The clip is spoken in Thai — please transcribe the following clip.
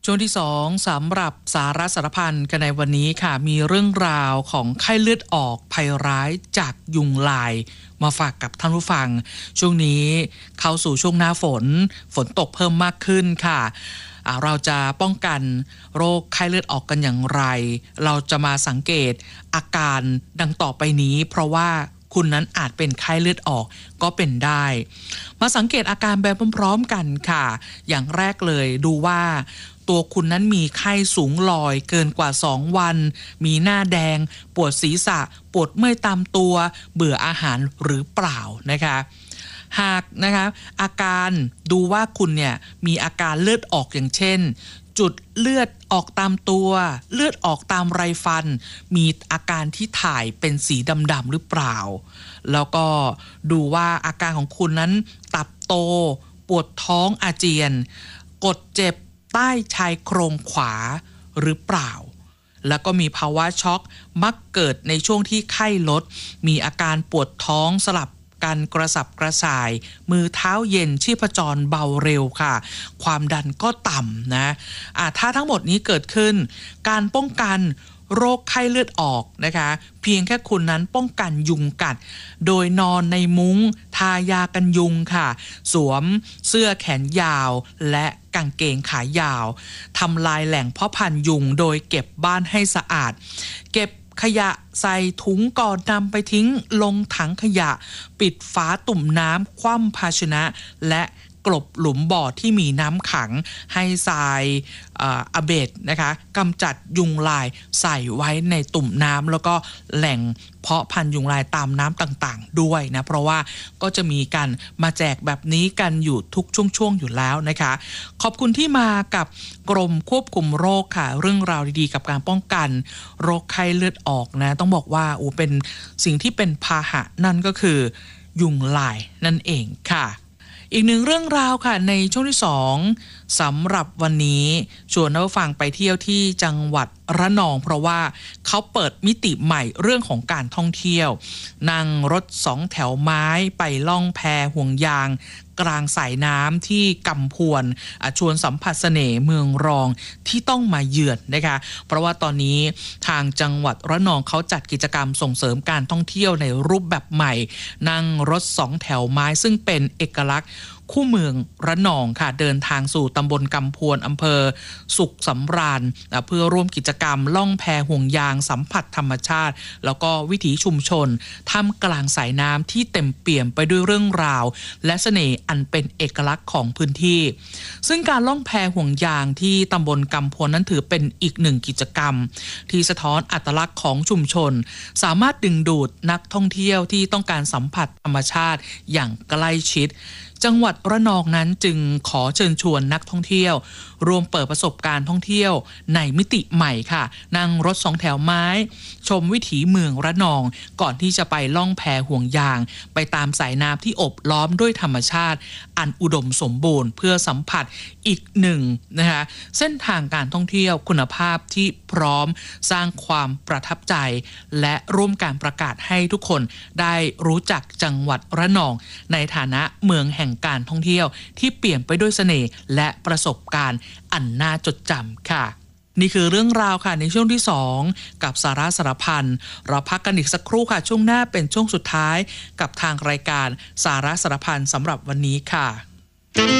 ช่วงที่2สำหรับสาระสารพันกันในวันนี้ค่ะมีเรื่องราวของไข้เลือดออกภัยร้ายจากยุงลายมาฝากกับท่านผู้ฟังช่วงนี้เข้าสู่ช่วงหน้าฝนตกเพิ่มมากขึ้นค่ะเราจะป้องกันโรคไข้เลือดออกกันอย่างไรเราจะมาสังเกตอาการดังต่อไปนี้เพราะว่าคุณนั้นอาจเป็นไข้เลือดออกก็เป็นได้มาสังเกตอาการแบบพร้อมๆกันค่ะอย่างแรกเลยดูว่าตัวคุณนั้นมีไข้สูงลอยเกินกว่า2วันมีหน้าแดงปวดศีรษะปวดเมื่อยตามตัวเบื่ออาหารหรือเปล่านะคะหากนะคะอาการดูว่าคุณเนี่ยมีอาการเลือดออกอย่างเช่นจุดเลือดออกตามตัวเลือดออกตามไรฟันมีอาการที่ถ่ายเป็นสีดำๆหรือเปล่าแล้วก็ดูว่าอาการของคุณนั้นตับโตปวดท้องอาเจียนกดเจ็บใต้ชายโครงขวาหรือเปล่าแล้วก็มีภาวะช็อกมักเกิดในช่วงที่ไข้ลดมีอาการปวดท้องสลับกันกระสับกระส่ายมือเท้าเย็นชีพจรเบาเร็วค่ะความดันก็ต่ำนะถ้าทั้งหมดนี้เกิดขึ้นการป้องกันโรคไข้เลือดออกนะคะเพียงแค่คุณนั้นป้องกันยุงกัดโดยนอนในมุ้งทายากันยุงค่ะสวมเสื้อแขนยาวและกางเกงขายาวทำลายแหล่งเพาะพันธุ์ยุงโดยเก็บบ้านให้สะอาดเก็บขยะใส่ถุงก่อนนำไปทิ้งลงถังขยะปิดฝาตุ่มน้ำคว่ำภาชนะและกลบหลุมบ่อที่มีน้ำขังให้ทรายอเบดนะคะกำจัดยุงลายใส่ไว้ในตุ่มน้ำแล้วก็แหล่งเพาะพันธุ์ยุงลายตามน้ำต่างๆด้วยนะเพราะว่าก็จะมีการมาแจกแบบนี้กันอยู่ทุกช่วงอยู่แล้วนะคะขอบคุณที่มากับกรมควบคุมโรคค่ะเรื่องราวดีๆกับการป้องกันโรคไข้เลือดออกนะต้องบอกว่าเป็นสิ่งที่เป็นพาหะนั่นก็คือยุงลายนั่นเองค่ะอีกหนึ่งเรื่องราวค่ะในช่วงที่2สำหรับวันนี้ชวนท่านผู้ฟังไปเที่ยวที่จังหวัดระนองเพราะว่าเขาเปิดมิติใหม่เรื่องของการท่องเที่ยวนั่งรถ2แถวไม้ไปล่องแพห่วงยางกลางสายน้ำที่กำพวนชวนสัมผัสเสน่ห์เมืองรองที่ต้องมาเยือนนะคะเพราะว่าตอนนี้ทางจังหวัดระนองเขาจัดกิจกรรมส่งเสริมการท่องเที่ยวในรูปแบบใหม่นั่งรถ2แถวไม้ซึ่งเป็นเอกลักษณ์คู่เมืองระนองค่ะเดินทางสู่ตำบลกำพวนอำเภอสุขสำราญเพื่อร่วมกิจกรรมล่องแพห่วงยางสัมผัสธรรมชาติแล้วก็วิถีชุมชนท่ามกลางสายน้ำที่เต็มเปี่ยมไปด้วยเรื่องราวและเสน่ห์อันเป็นเอกลักษณ์ของพื้นที่ซึ่งการล่องแพห่วงยางที่ตำบลกำพวนนั้นถือเป็นอีกหนึ่งกิจกรรมที่สะท้อนอัตลักษณ์ของชุมชนสามารถดึงดูดนักท่องเที่ยวที่ต้องการสัมผัสธรรมชาติอย่างใกล้ชิดจังหวัดระนองนั้นจึงขอเชิญชวนนักท่องเที่ยวรวมเปิดประสบการณ์ท่องเที่ยวในมิติใหม่ค่ะนั่งรถ2แถวไม้ชมวิถีเมืองระนองก่อนที่จะไปล่องแพห่วงยางไปตามสายน้ำที่อบล้อมด้วยธรรมชาติอันอุดมสมบูรณ์เพื่อสัมผัสอีกหนึ่งนะคะเส้นทางการท่องเที่ยวคุณภาพที่พร้อมสร้างความประทับใจและร่วมการประกาศให้ทุกคนได้รู้จักจังหวัดระนองในฐานะเมืองแห่งการท่องเที่ยวที่เปี่ยมไปด้วยเสน่ห์และประสบการณ์อันน่าจดจำค่ะนี่คือเรื่องราวค่ะในช่วงที่2กับสาระสารพันเราพักกันอีกสักครู่ค่ะช่วงหน้าเป็นช่วงสุดท้ายกับทางรายการสาระสารพันสำหรับวันนี้ค่ะ